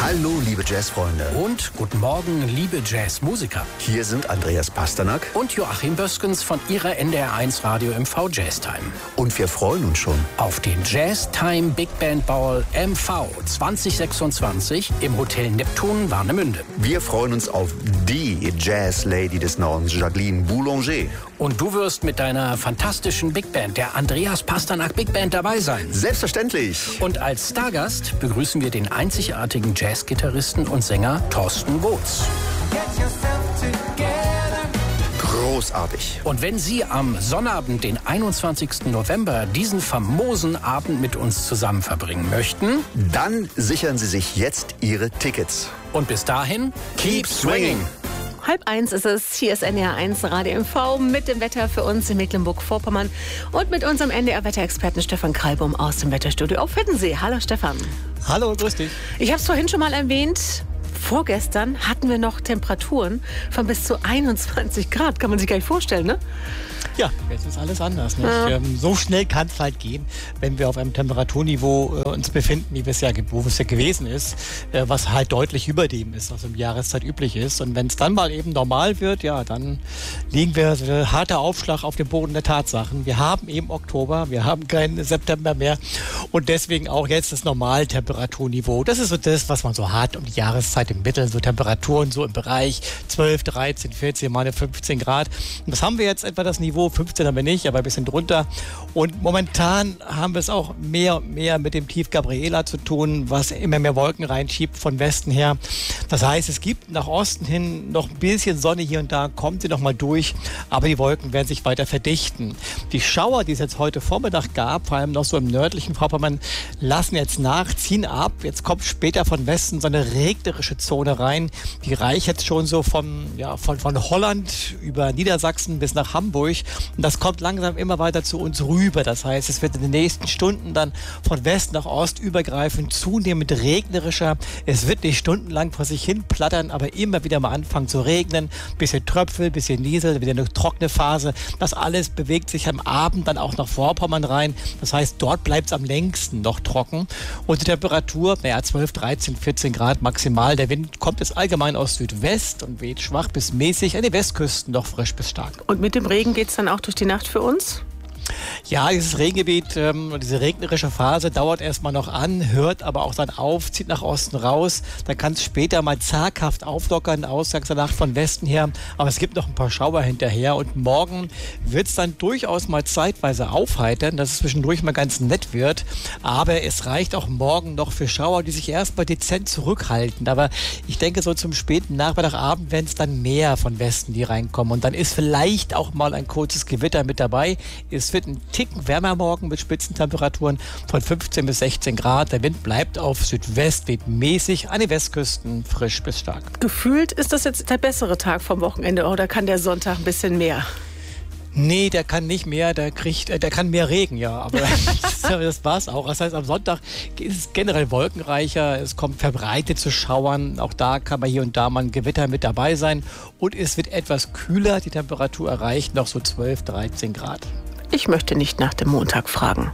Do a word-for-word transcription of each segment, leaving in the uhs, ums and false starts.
Hallo, liebe Jazzfreunde. Und guten Morgen, liebe Jazzmusiker. Hier sind Andreas Pasternak und Joachim Böskens von Ihrer N D R eins Radio M V Jazz Time. Und wir freuen uns schon auf den Jazz Time Big Band Ball M V zwanzig sechsundzwanzig im Hotel Neptun Warnemünde. Wir freuen uns auf die Jazz Lady des Nordens, Jacqueline Boulanger. Und du wirst mit deiner fantastischen Big Band, der Andreas Pasternak Big Band, dabei sein. Selbstverständlich. Und als Stargast begrüßen wir den einzigartigen Jazzgitarristen und Sänger Thorsten Gotz. Großartig. Und wenn Sie am Sonnabend, den einundzwanzigsten November, diesen famosen Abend mit uns zusammen verbringen möchten, dann sichern Sie sich jetzt Ihre Tickets. Und bis dahin, keep swinging! Halb eins ist es, hier ist N D R eins Radio M V mit dem Wetter für uns in Mecklenburg-Vorpommern und mit unserem N D R-Wetterexperten Stefan Krallbaum aus dem Wetterstudio auf Hiddensee. Hallo Stefan. Hallo, grüß dich. Ich habe es vorhin schon mal erwähnt. Vorgestern hatten wir noch Temperaturen von bis zu einundzwanzig Grad. Kann man sich gar nicht vorstellen, ne? Ja, jetzt ist alles anders. Nicht? Ja. Ähm, so schnell kann es halt gehen, wenn wir auf einem Temperaturniveau äh, uns befinden, wie es ja, wo es ja gewesen ist, äh, was halt deutlich über dem ist, was im Jahreszeit üblich ist. Und wenn es dann mal eben normal wird, ja, dann liegen wir so ein harter Aufschlag auf dem Boden der Tatsachen. Wir haben eben Oktober, wir haben keinen September mehr und deswegen auch jetzt das Normaltemperaturniveau. Das ist so das, was man so hat um die Jahreszeit im Mittel, so Temperaturen so im Bereich zwölf, dreizehn, vierzehn, mal fünfzehn Grad. Und das haben wir jetzt etwa das Niveau, fünfzehn haben wir nicht, aber ein bisschen drunter. Und momentan haben wir es auch mehr und mehr mit dem Tief Gabriela zu tun, was immer mehr Wolken reinschiebt von Westen her. Das heißt, es gibt nach Osten hin noch ein bisschen Sonne hier und da, kommt sie noch mal durch, aber die Wolken werden sich weiter verdichten. Die Schauer, die es jetzt heute Vormittag gab, vor allem noch so im nördlichen Vorpommern, lassen jetzt nach, ziehen ab. Jetzt kommt später von Westen so eine regnerische Zone rein. Die reicht jetzt schon so von, ja, von, von Holland über Niedersachsen bis nach Hamburg. Und das kommt langsam immer weiter zu uns rüber. Das heißt, es wird in den nächsten Stunden dann von West nach Ost übergreifend zunehmend regnerischer. Es wird nicht stundenlang vor sich hin plattern, aber immer wieder mal anfangen zu regnen. Bisschen Tröpfel, bisschen Niesel, wieder eine trockene Phase. Das alles bewegt sich am Abend dann auch nach Vorpommern rein. Das heißt, dort bleibt es am längsten noch trocken. Und die Temperatur, naja, zwölf, dreizehn, vierzehn Grad maximal. Der Wind kommt jetzt allgemein aus Südwest und weht schwach bis mäßig. An den Westküsten noch frisch bis stark. Und mit dem Regen geht es dann auch durch die Nacht für uns? Ja, dieses Regengebiet, ähm, diese regnerische Phase dauert erstmal noch an, hört aber auch dann auf, zieht nach Osten raus. Dann kann es später mal zaghaft auflockern, ausgangs der Nacht von Westen her. Aber es gibt noch ein paar Schauer hinterher. Und morgen wird es dann durchaus mal zeitweise aufheitern, dass es zwischendurch mal ganz nett wird. Aber es reicht auch morgen noch für Schauer, die sich erstmal dezent zurückhalten. Aber ich denke, so zum späten Nachmittagabend werden es dann mehr von Westen, die reinkommen. Und dann ist vielleicht auch mal ein kurzes Gewitter mit dabei. Es wird ein Ticken wärmer morgen mit Spitzentemperaturen von fünfzehn bis sechzehn Grad. Der Wind bleibt auf Südwest, weht mäßig, an den Westküsten frisch bis stark. Gefühlt ist das jetzt der bessere Tag vom Wochenende oder kann der Sonntag ein bisschen mehr? Nee, der kann nicht mehr, der kriegt, der kann mehr Regen, ja, aber das, das war's auch. Das heißt, am Sonntag ist es generell wolkenreicher, es kommt verbreitet zu Schauern, auch da kann man hier und da mal ein Gewitter mit dabei sein und es wird etwas kühler, die Temperatur erreicht noch so zwölf, dreizehn Grad. Ich möchte nicht nach dem Montag fragen.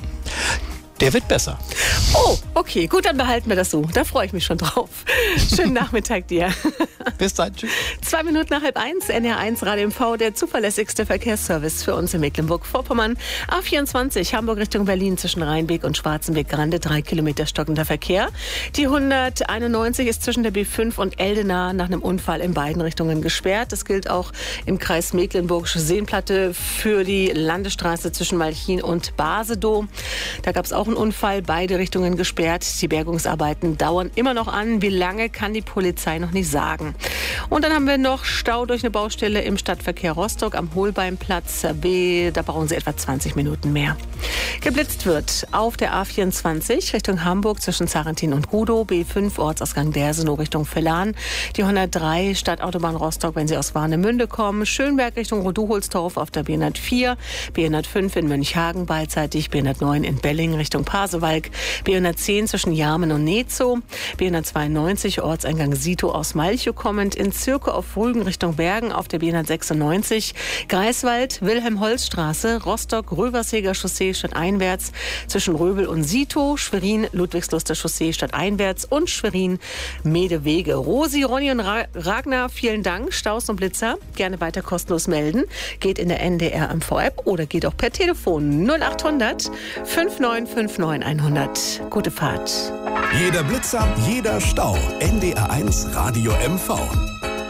Der wird besser. Oh, okay, gut, dann behalten wir das so. Da freue ich mich schon drauf. Schönen Nachmittag dir. Bis dann, tschüss. Zwei Minuten nach halb eins, N D R eins Radio M V, der zuverlässigste Verkehrsservice für uns in Mecklenburg-Vorpommern. A vierundzwanzig, Hamburg Richtung Berlin zwischen Rheinbeek und Schwarzenbeck-Grande, drei Kilometer stockender Verkehr. Die hunderteinundneunzig ist zwischen der B fünf und Eldena nach einem Unfall in beiden Richtungen gesperrt. Das gilt auch im Kreis Mecklenburgische Seenplatte für die Landesstraße zwischen Malchin und Basedow. Da gab es auch einen Unfall, beide Richtungen gesperrt. Die Bergungsarbeiten dauern immer noch an. Wie lange, kann die Polizei noch nicht sagen. Und dann haben wir noch Stau durch eine Baustelle im Stadtverkehr Rostock am Holbeinplatz B. Da brauchen Sie etwa zwanzig Minuten mehr. Geblitzt wird auf der A vierundzwanzig Richtung Hamburg zwischen Zarentin und Rudow, B fünf Ortsausgang Dersenow Richtung Vellan, die hundertdrei Stadtautobahn Rostock, wenn Sie aus Warnemünde kommen, Schönberg Richtung Roduholzdorf auf der B hundertvier, B hundertfünf in Mönchhagen beidseitig, B hundertneun in Belling Richtung Pasewalk, B hundertzehn zehn zwischen Jarmen und Nezow. B hundertzweiundneunzig Ortseingang Sito aus Malchow kommend. In Zirke auf Rügen Richtung Bergen auf der B hundertsechsundneunzig. Greifswald, Wilhelm-Holz-Straße, Rostock, Röverseger Chaussee stadteinwärts zwischen Röbel und Sito. Schwerin, Ludwigsluster Chaussee stadteinwärts und Schwerin, Medewege. Rosi, Ronny und Ra- Ragnar, vielen Dank. Staus und Blitzer, gerne weiter kostenlos melden. Geht in der N D R M V-App oder geht auch per Telefon null achthundert fünfundneunzig neunundfünfzig hundert. Gute Fahrt. Jeder Blitzer, jeder Stau. N D R eins Radio M V.